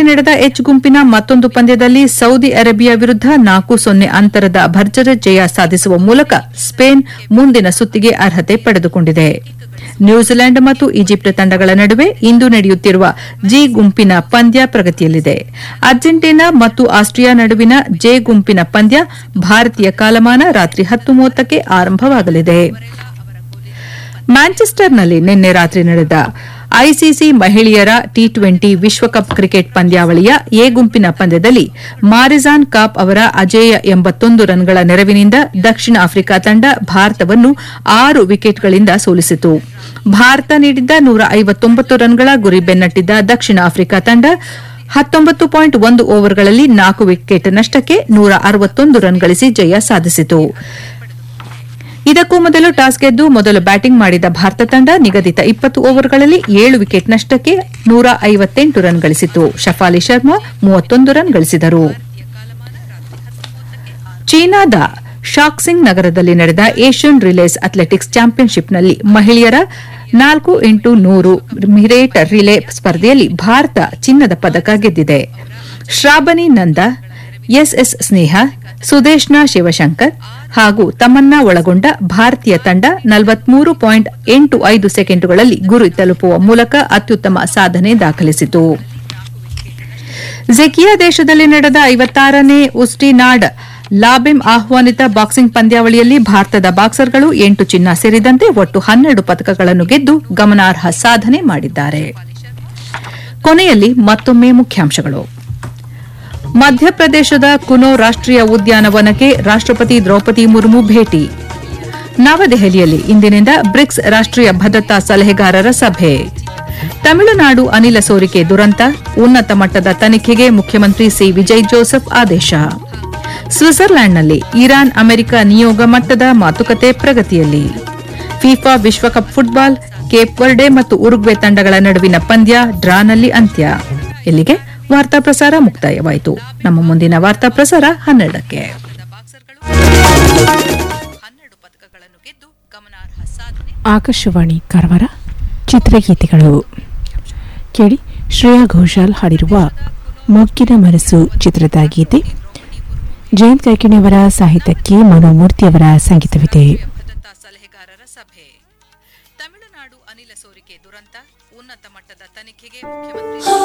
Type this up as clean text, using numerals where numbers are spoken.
ದುಬೈನಲ್ಲಿ ನಡೆದ ಎಚ್ ಗುಂಪಿನ ಮತ್ತೊಂದು ಪಂದ್ಯದಲ್ಲಿ ಸೌದಿ ಅರೇಬಿಯಾ ವಿರುದ್ಧ 4-0 ಅಂತರದ ಭರ್ಜರಿ ಜಯ ಸಾಧಿಸುವ ಮೂಲಕ ಸ್ಪೇನ್ ಮುಂದಿನ ಸುತ್ತಿಗೆ ಅರ್ಹತೆ ಪಡೆದುಕೊಂಡಿದೆ. ನ್ಯೂಜಿಲೆಂಡ್ ಮತ್ತು ಈಜಿಪ್ಟ್ ತಂಡಗಳ ನಡುವೆ ಇಂದು ನಡೆಯುತ್ತಿರುವ ಜಿ ಗುಂಪಿನ ಪಂದ್ಯ ಪ್ರಗತಿಯಲ್ಲಿದೆ. ಅರ್ಜೆಂಟೀನಾ ಮತ್ತು ಆಸ್ಟ್ರಿಯಾ ನಡುವಿನ ಜೆ ಗುಂಪಿನ ಪಂದ್ಯ ಭಾರತೀಯ ಕಾಲಮಾನ ರಾತ್ರಿ 10:30ಕ್ಕೆ ಆರಂಭವಾಗಲಿದೆ. ಮ್ಯಾಂಚೆಸ್ಟರ್ನಲ್ಲಿ ನಿನ್ನೆ ರಾತ್ರಿ ನಡೆದ ಐಸಿಸಿ ಮಹಿಳೆಯರ ಟಿ20 ವಿಶ್ವಕಪ್ ಕ್ರಿಕೆಟ್ ಪಂದ್ಯಾವಳಿಯ ಎ ಗುಂಪಿನ ಪಂದ್ಯದಲ್ಲಿ ಮಾರಿಜಾನ್ ಕಾಪ್ ಅವರ ಅಜೇಯ 81 ರನ್ಗಳ ನೆರವಿನಿಂದ ದಕ್ಷಿಣ ಆಫ್ರಿಕಾ ತಂಡ ಭಾರತವನ್ನು 6 ವಿಕೆಟ್ಗಳಿಂದ ಸೋಲಿಸಿತು. ಭಾರತ ನೀಡಿದ್ದ 159 ರನ್ಗಳ ಗುರಿ ಬೆನ್ನಟ್ಟಿದ್ದ ದಕ್ಷಿಣ ಆಫ್ರಿಕಾ ತಂಡ 19.1 ಓವರ್ಗಳಲ್ಲಿ 4 ವಿಕೆಟ್ ನಷ್ಟಕ್ಕೆ 161 ರನ್ ಗಳಿಸಿ ಜಯ ಸಾಧಿಸಿತು. ಇದಕ್ಕೂ ಮೊದಲು ಟಾಸ್ ಗೆದ್ದು ಮೊದಲು ಬ್ಯಾಟಿಂಗ್ ಮಾಡಿದ ಭಾರತ ತಂಡ ನಿಗದಿತ 20 ಓವರ್ಗಳಲ್ಲಿ 7 ವಿಕೆಟ್ ನಷ್ಟಕ್ಕೆ 158 ರನ್ ಗಳಿಸಿತು. ಶಫಾಲಿ ಶರ್ಮಾ 31 ರನ್ ಗಳಿಸಿದರು. ಚೀನಾದ ಶಾಕ್ಸಿಂಗ್ ನಗರದಲ್ಲಿ ನಡೆದ ಏಷ್ಯನ್ ರಿಲೇಸ್ ಅಥ್ಲೆಟಿಕ್ಸ್ ಚಾಂಪಿಯನ್ಶಿಪ್ನಲ್ಲಿ ಮಹಿಳೆಯರ 4x100 ಮೀಟರ್ ರಿಲೇ ಸ್ಪರ್ಧೆಯಲ್ಲಿ ಭಾರತ ಚಿನ್ನದ ಪದಕ ಗೆದ್ದಿದೆ. ಶ್ರಾಬನಿ ನಂದ, ಎಸ್ಎಸ್ ಸ್ನೇಹ, ಸುದೇಶ್ನಾ ಶಿವಶಂಕರ್ ಹಾಗೂ ತಮನ್ನಾ ಒಳಗೊಂಡ ಭಾರತೀಯ ತಂಡ 43.85 ಸೆಕೆಂಡುಗಳಲ್ಲಿ ಗುರಿ ತಲುಪುವ ಮೂಲಕ ಅತ್ಯುತ್ತಮ ಸಾಧನೆ ದಾಖಲಿಸಿತು. ಝೆಕಿಯಾ ದೇಶದಲ್ಲಿ ನಡೆದ 56ನೇ ಉಸ್ಟಿನಾಡ್ ಲಾಬೆಮ್ ಆಹ್ವಾನಿತ ಬಾಕ್ಸಿಂಗ್ ಪಂದ್ಯಾವಳಿಯಲ್ಲಿ ಭಾರತದ ಬಾಕ್ಸರ್ಗಳು 8 ಚಿನ್ನ ಸೇರಿದಂತೆ ಒಟ್ಟು 12 ಪದಕಗಳನ್ನು ಗೆದ್ದು ಗಮನಾರ್ಹ ಸಾಧನೆ ಮಾಡಿದ್ದಾರೆ. ಕೊನೆಯಲ್ಲಿ ಮತ್ತೊಮ್ಮೆ ಮುಖ್ಯಾಂಶಗಳು. ಮಧ್ಯಪ್ರದೇಶದ ಕುನೋ ರಾಷ್ಟೀಯ ಉದ್ಯಾನವನಕ್ಕೆ ರಾಷ್ಟಪತಿ ದ್ರೌಪದಿ ಮುರ್ಮು ಭೇಟಿ. ನವದೆಹಲಿಯಲ್ಲಿ ಇಂದಿನಿಂದ ಬ್ರಿಕ್ಸ್ ರಾಷ್ಟೀಯ ಭದ್ರತಾ ಸಲಹೆಗಾರರ ಸಭೆ. ತಮಿಳುನಾಡು ಅನಿಲ ಸೋರಿಕೆ ದುರಂತ, ಉನ್ನತ ಮಟ್ಟದ ತನಿಖೆಗೆ ಮುಖ್ಯಮಂತ್ರಿ ಸಿ ವಿಜಯ್ ಜೋಸೆಫ್ ಆದೇಶ. ಸ್ವಿಟ್ಜರ್ಲ್ಯಾಂಡ್ನಲ್ಲಿ ಇರಾನ್ ಅಮೆರಿಕ ನಿಯೋಗ ಮಟ್ಟದ ಮಾತುಕತೆ ಪ್ರಗತಿಯಲ್ಲಿ. ಫಿಫಾ ವಿಶ್ವಕಪ್ ಫುಟ್ಬಾಲ್, ಕೇಪ್ ವರ್ಡೆ ಮತ್ತು ಉರುಗ್ವೆ ತಂಡಗಳ ನಡುವಿನ ಪಂದ್ಯ ಡ್ರಾನಲ್ಲಿ ಅಂತ್ಯ. ಇಲ್ಲಿಗೆ ವಾರ್ತಾ ಪ್ರಸಾರ ಮುಕ್ತಾಯವಾಯಿತು. ನಮ್ಮ ಮುಂದಿನ ವಾರ್ತಾ ಪ್ರಸಾರ 12ಕ್ಕೆ. ಆಕಾಶವಾಣಿ ಕಾರವಾರ. ಚಿತ್ರಗೀತೆಗಳು ಕೇಳಿ. ಶ್ರೇಯಾ ಘೋಷಾಲ್ ಹಾಡಿರುವ ಮೊಗ್ಗಿನ ಮನಸ್ಸು ಚಿತ್ರದ ಗೀತೆ. ಜಯಂತ್ ಕಾಯ್ಕಿಣಿಯವರ ಸಾಹಿತ್ಯಕ್ಕೆ ಮನೋಮೂರ್ತಿಯವರ ಸಂಗೀತವಿದೆ. ತಮಿಳುನಾಡು ಅನಿಲ ಸೋರಿಕೆ ದುರಂತ, ಉನ್ನತ ಮಟ್ಟದ ತನಿಖೆಗೆ ಮುಖ್ಯಮಂತ್ರಿ